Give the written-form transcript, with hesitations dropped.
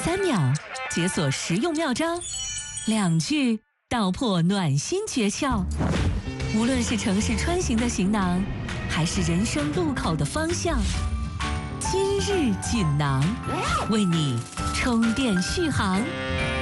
3秒解锁实用妙招，2句道破暖心诀窍。无论是城市穿行的行囊，还是人生路口的方向，今日锦囊为你充电续航。